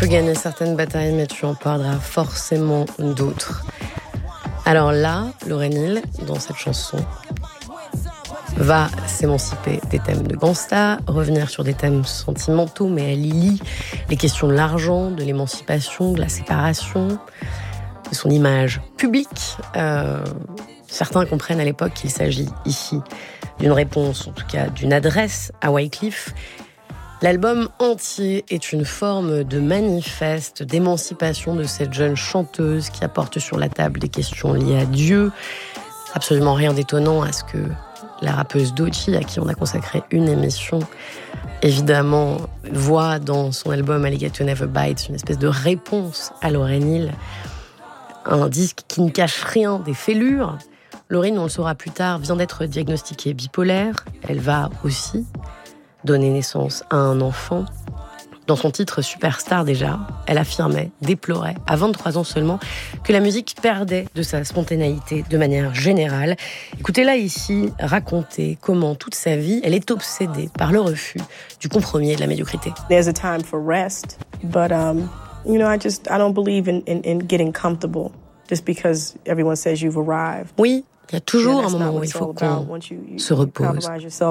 peux gagner certaines batailles, mais tu en perdras forcément d'autres. Alors là, Lauryn Hill, dans cette chanson, va s'émanciper des thèmes de gangsta, revenir sur des thèmes sentimentaux, mais elle y lie les questions de l'argent, de l'émancipation, de la séparation, de son image publique. Certains comprennent à l'époque qu'il s'agit ici d'une réponse, en tout cas d'une adresse à Wyclef. L'album entier est une forme de manifeste d'émancipation de cette jeune chanteuse qui apporte sur la table des questions liées à Dieu. Absolument rien d'étonnant à ce que la rappeuse Doechii, à qui on a consacré une émission, évidemment, voit dans son album Alligator Never Bites une espèce de réponse à Lauryn Hill. Un disque qui ne cache rien des fêlures. Lauryn, on le saura plus tard, vient d'être diagnostiquée bipolaire. Elle va aussi donner naissance à un enfant. Dans son titre Superstar déjà, elle affirmait, déplorait, à 23 ans seulement, que la musique perdait de sa spontanéité de manière générale. Écoutez-la ici raconter comment toute sa vie, elle est obsédée par le refus du compromis et de la médiocrité. There's a time for rest, but I don't believe in getting comfortable just because everyone says you've arrived. Oui, il y a toujours un moment où il faut qu'on se repose.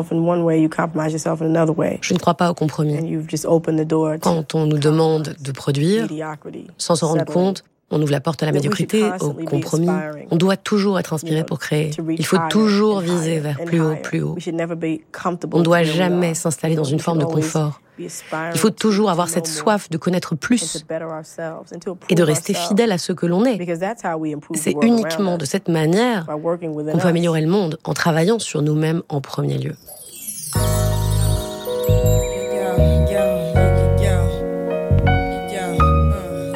Je ne crois pas au compromis. Quand on nous demande de produire, sans s'en rendre compte, on ouvre la porte à la médiocrité, au compromis. On doit toujours être inspiré pour créer. Il faut toujours viser vers plus haut, plus haut. On ne doit jamais s'installer dans une forme de confort. Il faut toujours avoir cette soif de connaître plus et de rester fidèle à ce que l'on est. C'est uniquement de cette manière qu'on peut améliorer le monde, en travaillant sur nous-mêmes en premier lieu.